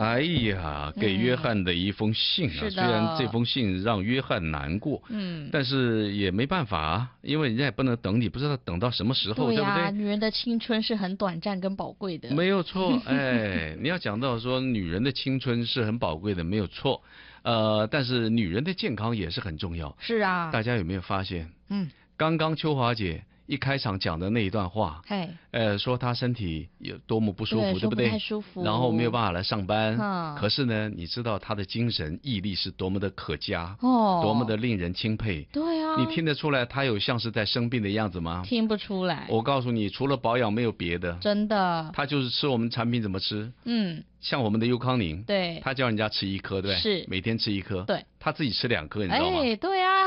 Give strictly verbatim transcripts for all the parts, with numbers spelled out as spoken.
哎呀，给约翰的一封信啊， 嗯、 虽然这封信让约翰难过， 嗯， 但是也没办法啊，因为人家也不能等你，不知道等到什么时候， 对呀、 对不对？ 女人的青春是很短暂跟宝贵的。 没有错，哎，你要讲到说女人的青春是很宝贵的，没有错，呃，但是女人的健康也是很重要。 是啊， 大家有没有发现？ 嗯， 刚刚秋华姐一开场讲的那一段话， 嘿， 呃，说她身体有多么不舒服，对不对？ 不太舒服， 然后没有办法来上班。 嗯， 可是呢，你知道她的精神毅力是多么的可嘉， 哦， 多么的令人钦佩。 对啊， 你听得出来她有像是在生病的样子吗？ 听不出来。 我告诉你，除了保养没有别的。 真的。 她就是吃我们产品怎么吃？嗯，像我们的优康宁， 对， 她叫人家吃一颗，对不对？ 是， 每天吃一颗。 对， 她自己吃两颗，你知道吗？ 哎，对啊。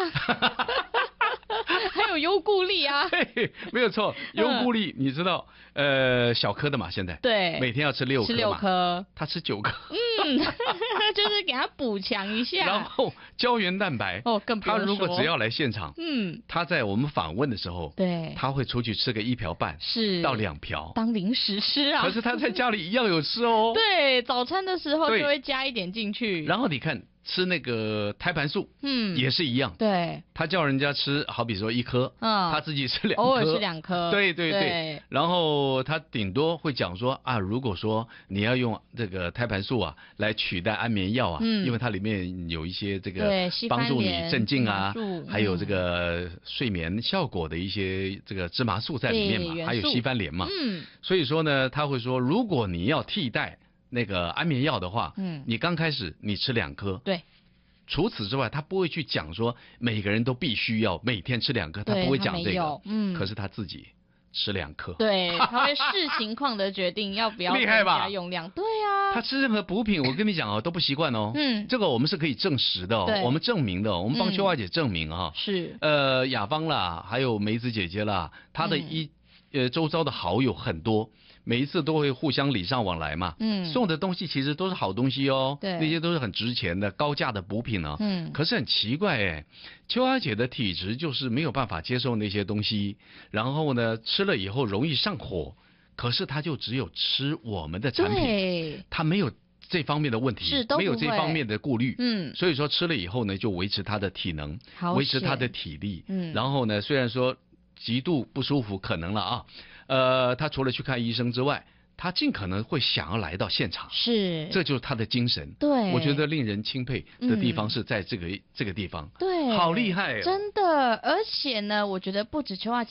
还有优固力啊， 对，没有错，优固力，你知道，呃，小颗的嘛，现在对， 每天要吃六颗嘛， 吃六颗， 他吃九颗， 嗯，就是给他补强一下。 然后胶原蛋白， 哦，更不用说， 他如果只要来现场， 嗯， 他在我们访问的时候， 对， 他会出去吃个一瓢半， 是到两瓢， 当零食吃啊。 可是他在家里一样有吃哦， 对，早餐的时候就会加一点进去。 然后你看。吃那个胎盘素，嗯，也是一样。 对， 他叫人家吃，好比说一颗，嗯，他自己吃两颗， 偶尔吃两颗。 对对 对, 对。 然后他顶多会讲说啊，如果说你要用这个胎盘素啊来取代安眠药啊，嗯，因为它里面有一些这个帮助你镇静啊，还有这个睡眠效果的一些这个芝麻素在里面嘛，还有西番莲嘛，嗯，所以说呢，他会说，如果你要替代那个安眠药的话，嗯，你刚开始你吃两颗， 对。 除此之外，他不会去讲说每个人都必须要每天吃两颗，他不会讲这个。嗯。可是他自己吃两颗。 对，他会视情况的决定要不要增加用量。对啊。 他吃任何补品，我跟你讲哦，都不习惯哦。嗯。这个我们是可以证实的哦，我们证明的哦，我们帮秋华姐证明啊。 是。 呃，雅芳啦，还有梅子姐姐啦，她的一、嗯、呃周遭的好友很多。每一次都会互相礼尚往来嘛，嗯，送的东西其实都是好东西哦，对，那些都是很值钱的高价的补品呢、啊，嗯，可是很奇怪哎，秋华姐的体质就是没有办法接受那些东西，然后呢吃了以后容易上火，可是她就只有吃我们的产品，她没有这方面的问题， 是都没有这方面的顾虑， 嗯， 所以说吃了以后呢就维持她的体能，维持她的体力，嗯，然后呢虽然说极度不舒服可能了啊。呃，他除了去看医生之外，他尽可能会想要来到现场， 是， 这就是他的精神。 对， 我觉得令人钦佩的地方是在这个、嗯、这个地方， 对， 好厉害哦， 真的。而且呢，我觉得不止秋华